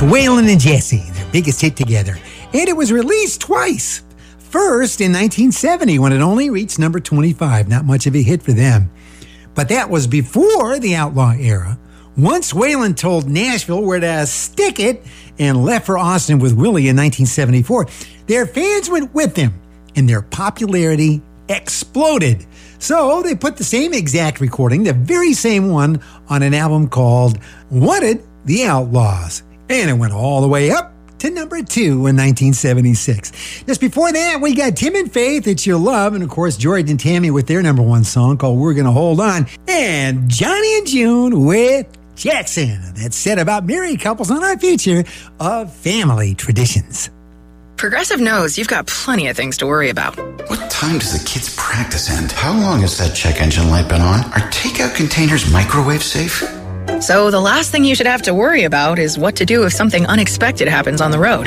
Waylon and Jesse, their biggest hit together. And it was released twice. First in 1970 when it only reached number 25. Not much of a hit for them. But that was before the Outlaw era. Once Waylon told Nashville where to stick it and left for Austin with Willie in 1974, their fans went with him and their popularity exploded. So they put the same exact recording, the very same one, on an album called Wanted the Outlaws. And it went all the way up to number 2 in 1976. Just before that, we got Tim and Faith, It's Your Love, and of course, George and Tammy with their number 1 song called We're Gonna Hold On, and Johnny and June with Jackson. That's said about married couples on our feature of Family Traditions. Progressive knows you've got plenty of things to worry about. What time does the kids' practice end? How long has that check engine light been on? Are takeout containers microwave safe? So the last thing you should have to worry about is what to do if something unexpected happens on the road.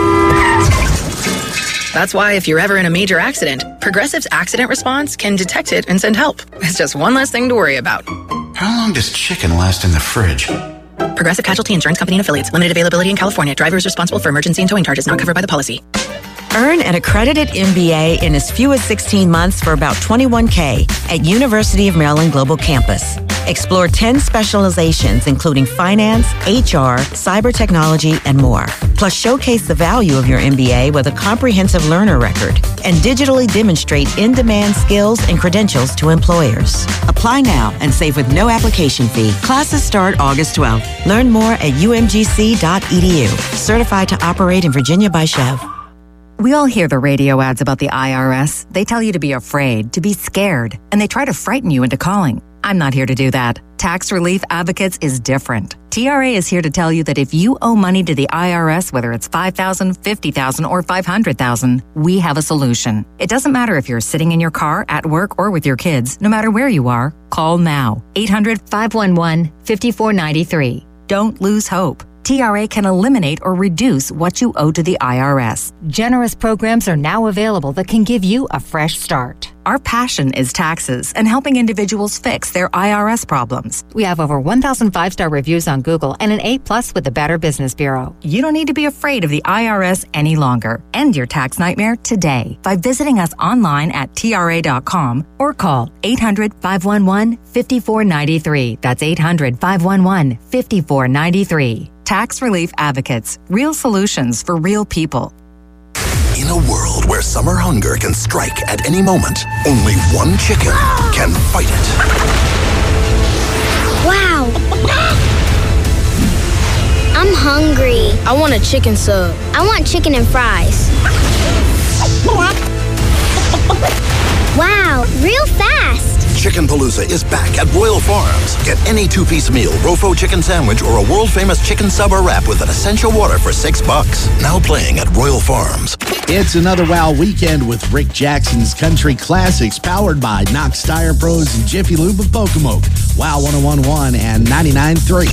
That's why if you're ever in a major accident, Progressive's accident response can detect it and send help. It's just one less thing to worry about. How long does chicken last in the fridge? Progressive Casualty Insurance Company and Affiliates. Limited availability in California. Driver is responsible for emergency and towing charges not covered by the policy. Earn an accredited MBA in as few as 16 months for about $21K at University of Maryland Global Campus. Explore 10 specializations, including finance, HR, cyber technology, and more. Plus, showcase the value of your MBA with a comprehensive learner record and digitally demonstrate in-demand skills and credentials to employers. Apply now and save with no application fee. Classes start August 12th. Learn more at umgc.edu. Certified to operate in Virginia by Chev. We all hear the radio ads about the IRS. They tell you to be afraid, to be scared, and they try to frighten you into calling. I'm not here to do that. Tax Relief Advocates is different. TRA is here to tell you that if you owe money to the IRS, whether it's $5,000, $50,000, or $500,000, we have a solution. It doesn't matter if you're sitting in your car, at work, or with your kids. No matter where you are, call now. 800-511-5493. Don't lose hope. TRA can eliminate or reduce what you owe to the IRS. Generous programs are now available that can give you a fresh start. Our passion is taxes and helping individuals fix their IRS problems. We have over 1,000 5-star reviews on Google and an A+ with the Better Business Bureau. You don't need to be afraid of the IRS any longer. End your tax nightmare today by visiting us online at TRA.com or call 800-511-5493. That's 800-511-5493. Tax Relief Advocates. Real solutions for real people. In a world where summer hunger can strike at any moment, only one chicken can fight it. Wow! I'm hungry. I want a chicken sub. I want chicken and fries. Wow, real fast! Chicken Palooza is back at Royal Farms. Get any 2-piece meal, Rofo chicken sandwich, or a world-famous chicken sub or wrap with an essential water for $6. Now playing at Royal Farms. It's another wow weekend with Rick Jackson's Country Classics, powered by Knox Tire Pros and Jiffy Lube of Pocomoke. Wow 101.1 and 99.3.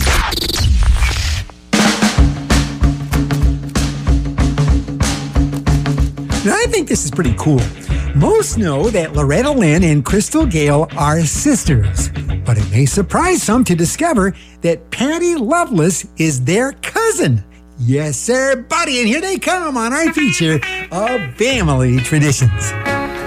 Now, I think this is pretty cool. Most know that Loretta Lynn and Crystal Gayle are sisters, but it may surprise some to discover that Patty Loveless is their cousin. Yes, sir, buddy, and here they come on our feature of Family Traditions.